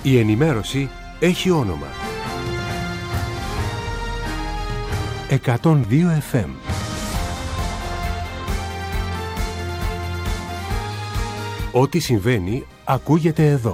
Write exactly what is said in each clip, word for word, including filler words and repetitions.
Η ενημέρωση έχει όνομα. εκατόν δύο εφ εμ. Ό,τι συμβαίνει ακούγεται εδώ.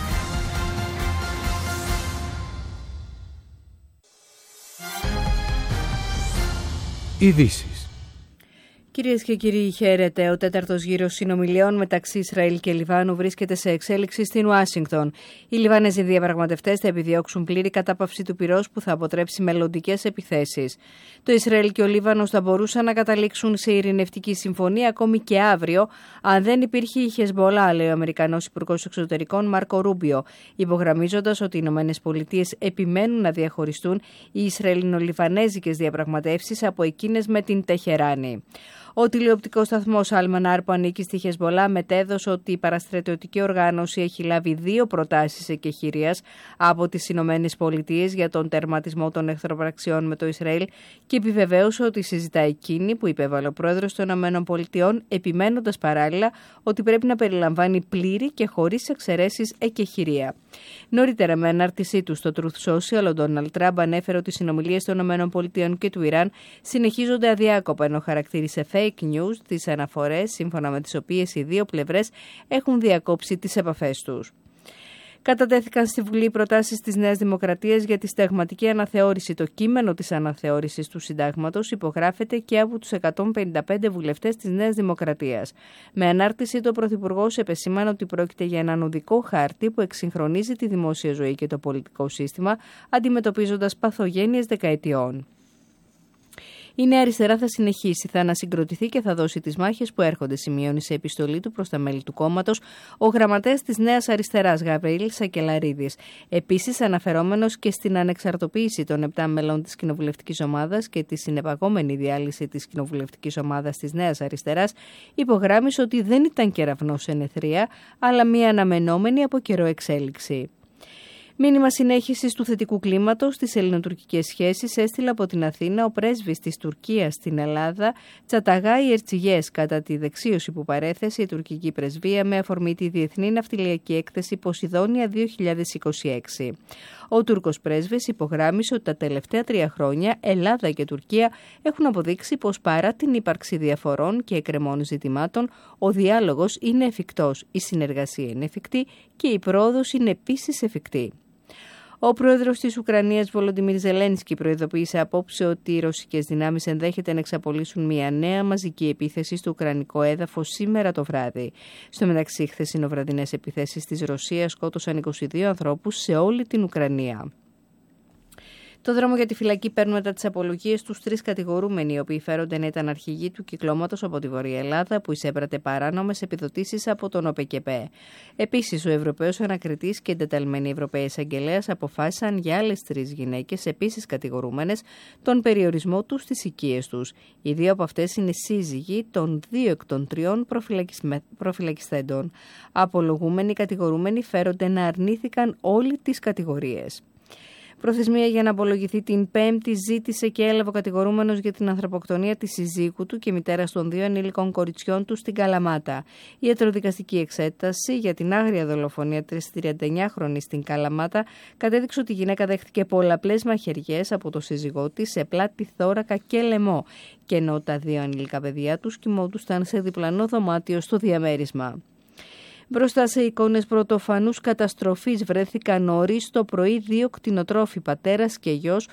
Ειδήσεις. Κυρίες και κύριοι, χαίρετε. Ο τέταρτος γύρος συνομιλιών μεταξύ Ισραήλ και Λιβάνου βρίσκεται σε εξέλιξη στην Ουάσιγκτον. Οι Λιβανέζοι διαπραγματευτές θα επιδιώξουν πλήρη κατάπαυση του πυρός που θα αποτρέψει μελλοντικές επιθέσεις. Το Ισραήλ και ο Λίβανος θα μπορούσαν να καταλήξουν σε ειρηνευτική συμφωνία ακόμη και αύριο, αν δεν υπήρχε η Χεσμπολά, λέει ο Αμερικανός Υπουργός Εξωτερικών Μάρκο Ρούμπιο, υπογραμμίζοντας ότι οι Ηνωμένες Πολιτείες επιμένουν να διαχωριστούν οι Ισραηλινο-Λιβανέζικες διαπραγματεύσεις από εκείνες με την Τεχεράνη. Ο τηλεοπτικός σταθμός Αλμανάρ, που ανήκει στη Χεσμπολά, μετέδωσε ότι η παραστρατιωτική οργάνωση έχει λάβει δύο προτάσεις εκεχηρίας από τις Ηνωμένες Πολιτείες για τον τερματισμό των εχθροπραξιών με το Ισραήλ και επιβεβαίωσε ότι συζητά εκείνη που υπέβαλε ο πρόεδρος των Ηνωμένων Πολιτειών, επιμένοντας παράλληλα ότι πρέπει να περιλαμβάνει πλήρη και χωρίς εξαιρέσεις εκεχηρία. Νωρίτερα, με ανάρτησή του στο Truth Social, ο Ντόναλντ Τραμπ ανέφερε ότι οι συνομιλίες των Ηνωμένων Πολιτειών και του Ιράν συνεχίζονται αδιάκοπα, ενώ χαρακτήρισε fake news τις αναφορές σύμφωνα με τις οποίες οι δύο πλευρές έχουν διακόψει τις επαφές τους. Κατατέθηκαν στη Βουλή προτάσεις της Νέας Δημοκρατίας για τη συνταγματική αναθεώρηση. Το κείμενο της αναθεώρησης του συντάγματος υπογράφεται και από τους εκατόν πενήντα πέντε βουλευτές της Νέας Δημοκρατίας. Με ανάρτηση, το Πρωθυπουργός επεσήμανε ότι πρόκειται για έναν οδικό χάρτη που εξυγχρονίζει τη δημόσια ζωή και το πολιτικό σύστημα, αντιμετωπίζοντας παθογένειες δεκαετιών. Η Νέα Αριστερά θα συνεχίσει, θα ανασυγκροτηθεί και θα δώσει τις μάχες που έρχονται, σημειώνει σε επιστολή του προς τα μέλη του κόμματος ο γραμματέας της Νέας Αριστεράς, Γαβριήλ Σακελαρίδης. Επίσης, αναφερόμενος και στην ανεξαρτοποίηση των επτά μελών της κοινοβουλευτικής ομάδας και τη συνεπαγόμενη διάλυση της κοινοβουλευτικής ομάδας της Νέας Αριστεράς, υπογράμμισε ότι δεν ήταν κεραυνός εν αιθρία, αλλά μια αναμενόμενη από καιρό εξέλιξη. Μήνυμα συνέχισης του θετικού κλίματος στις ελληνοτουρκικές σχέσεις έστειλε από την Αθήνα ο πρέσβης της Τουρκίας στην Ελλάδα, Τσαταγάη Ερτσιγιές, κατά τη δεξίωση που παρέθεσε η τουρκική πρεσβεία με αφορμή τη Διεθνή Ναυτιλιακή Έκθεση Ποσειδόνια δύο χιλιάδες είκοσι έξι. Ο Τούρκος πρέσβης υπογράμμισε ότι τα τελευταία τρία χρόνια Ελλάδα και Τουρκία έχουν αποδείξει πως παρά την ύπαρξη διαφορών και εκκρεμών ζητημάτων, ο διάλογος είναι εφικτός, η συνεργασία είναι εφικτή και η πρόοδος είναι επίσης εφικτή. Ο πρόεδρος της Ουκρανίας, Βολοντιμίρ Ζελένσκι, προειδοποίησε απόψε ότι οι ρωσικές δυνάμεις ενδέχεται να εξαπολύσουν μια νέα μαζική επίθεση στο ουκρανικό έδαφος σήμερα το βράδυ. Στο μεταξύ, χθεσινοβραδινές επιθέσεις της Ρωσίας σκότωσαν είκοσι δύο ανθρώπους σε όλη την Ουκρανία. Το δρόμο για τη φυλακή παίρνουν μετά τις απολογίες τους τρεις κατηγορούμενοι, οι οποίοι φέρονται να ήταν αρχηγοί του κυκλώματος από τη Βόρεια Ελλάδα που εισέπρατε παράνομες επιδοτήσεις από τον ΟΠΕΚΕΠΕ. Επίσης, ο Ευρωπαίος Ανακριτής και εντεταλμένοι Ευρωπαίοι Εισαγγελέας αποφάσισαν για άλλες τρεις γυναίκες, επίσης κατηγορούμενες, τον περιορισμό τους στις οικίες τους. Οι δύο από αυτές είναι σύζυγοι των δύο εκ των τριών προφυλακιστέντων. Απολογούμενοι κατηγορούμενοι φέρονται να αρνήθηκαν όλοι τις κατηγορίες. Προθεσμία για να απολογηθεί την Πέμπτη ζήτησε και έλαβε ο κατηγορούμενος για την ανθρωποκτονία της συζύγου του και μητέρας των δύο ενήλικων κοριτσιών του στην Καλαμάτα. Η ιατροδικαστική εξέταση για την άγρια δολοφονία της τριανταεννιάχρονης στην Καλαμάτα κατέδειξε ότι η γυναίκα δέχτηκε πολλαπλές μαχαιριές από το σύζυγό της σε πλάτη, θώρακα και λαιμό, και ενώ τα δύο ενήλικα παιδιά τους κοιμόντουσαν σε διπλανό δωμάτιο στο διαμέρισμα. Μπροστά σε εικόνες πρωτοφανούς καταστροφής βρέθηκαν νωρίς το πρωί δύο κτηνοτρόφοι, πατέρας και γιος,